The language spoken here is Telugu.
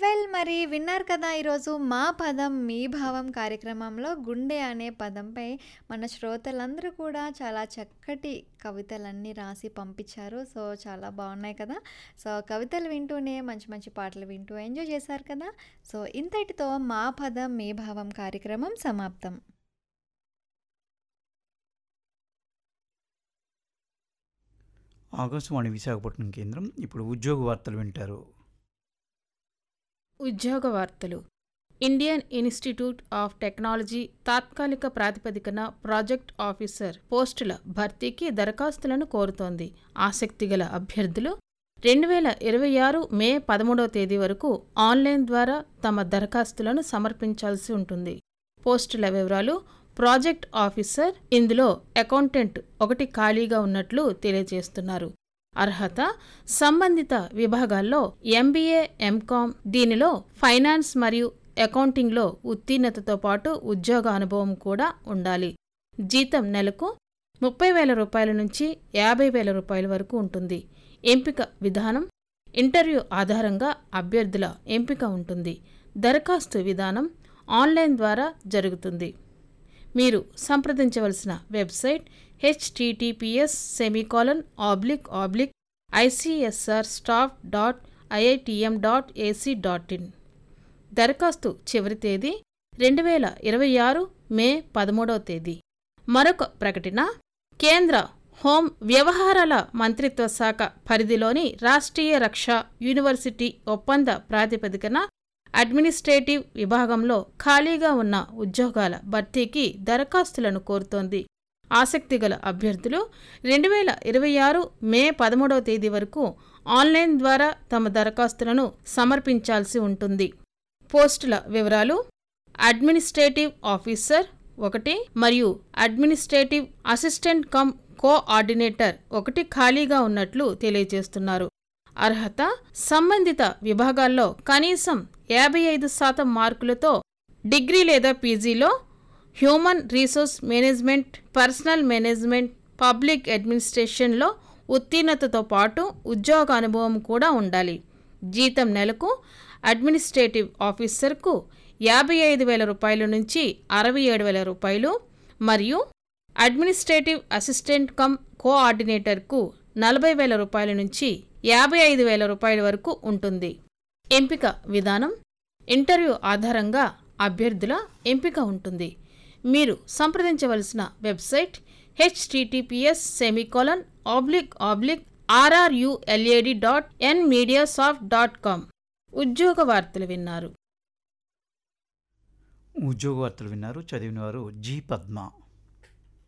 మరి విన్నారు కదా ఈరోజు మా పదం మీ భావం కార్యక్రమంలో గుండె అనే పదంపై మన శ్రోతలందరూ కూడా చాలా చక్కటి కవితలన్నీ రాసి పంపించారు. సో చాలా బాగున్నాయి కదా. సో కవితలు వింటూనే మంచి మంచి పాటలు వింటూ ఎంజాయ్ చేశారు కదా. సో ఇంతటితో మా పదం మీ భావం కార్యక్రమం సమాప్తం. ఆకాశవాణి విశాఖపట్నం కేంద్రం. ఇప్పుడు ఉద్యోగ వార్తలు వింటారు. ఉద్యోగ వార్తలు. ఇండియన్ ఇన్స్టిట్యూట్ ఆఫ్ టెక్నాలజీ తాత్కాలిక ప్రాతిపదికన ప్రాజెక్ట్ ఆఫీసర్ పోస్టుల భర్తీకి దరఖాస్తులను కోరుతోంది. ఆసక్తిగల అభ్యర్థులు 2026 మే 13వ తేదీ వరకు ఆన్లైన్ ద్వారా తమ దరఖాస్తులను సమర్పించాల్సి ఉంటుంది. పోస్టుల వివరాలు: ప్రాజెక్ట్ ఆఫీసర్, ఇందులో అకౌంటెంట్ 1 ఖాళీగా ఉన్నట్లు తెలియజేస్తున్నారు. అర్హత: సంబంధిత విభాగాల్లో MBA, MCOM, దీనిలో ఫైనాన్స్ మరియు అకౌంటింగ్లో ఉత్తీర్ణతతో పాటు ఉద్యోగ అనుభవం కూడా ఉండాలి. జీతం నెలకు 30,000 రూపాయల నుంచి 50,000 రూపాయల వరకు ఉంటుంది. ఎంపిక విధానం: ఇంటర్వ్యూ ఆధారంగా అభ్యర్థుల ఎంపిక ఉంటుంది. దరఖాస్తు విధానం ఆన్లైన్ ద్వారా జరుగుతుంది. మీరు సంప్రదించవలసిన వెబ్సైట్ https://icsrstaff.iitm.ac.in. దరఖాస్తు చివరి తేదీ 2026 మే 13వ తేదీ. మరొక ప్రకటన: కేంద్ర హోం వ్యవహారాల మంత్రిత్వ శాఖ పరిధిలోని రాష్ట్రీయ రక్షా యూనివర్సిటీ ఒప్పంద ప్రాతిపదికన అడ్మినిస్ట్రేటివ్ విభాగంలో ఖాళీగా ఉన్న ఉద్యోగాల భర్తీకి దరఖాస్తులను కోరుతోంది. ఆసక్తిగల అభ్యర్థులు 2026 మే 13వ తేదీ వరకు ఆన్లైన్ ద్వారా తమ దరఖాస్తులను సమర్పించాల్సి ఉంటుంది. పోస్టుల వివరాలు: అడ్మినిస్ట్రేటివ్ ఆఫీసర్ 1 మరియు అడ్మినిస్ట్రేటివ్ అసిస్టెంట్ కమ్ కోఆర్డినేటర్ 1 ఖాళీగా ఉన్నట్లు తెలియజేస్తున్నారు. అర్హత: సంబంధిత విభాగాల్లో కనీసం 55% మార్కులతో డిగ్రీ లేదా పీజీలో human resource management, personal management, public అడ్మినిస్ట్రేషన్లో ఉత్తీర్ణతతో పాటు ఉద్యోగ అనుభవం కూడా ఉండాలి. జీతం నెలకు అడ్మినిస్ట్రేటివ్ ఆఫీసర్కు 55,000 రూపాయల నుంచి 67,000 రూపాయలు మరియు అడ్మినిస్ట్రేటివ్ అసిస్టెంట్ కమ్ కోఆర్డినేటర్కు 40,000 రూపాయల నుంచి 55,000 రూపాయల వరకు ఉంటుంది. ఎంపిక విధానం ఇంటర్వ్యూ ఆధారంగా అభ్యర్థుల ఎంపిక ఉంటుంది. మీరు సంప్రదించవలసిన వెబ్సైట్ https://rrulad.nmediasoft.com. ఉద్యోగ వార్తలు విన్నారు. చదివిన వారు జి పద్మ.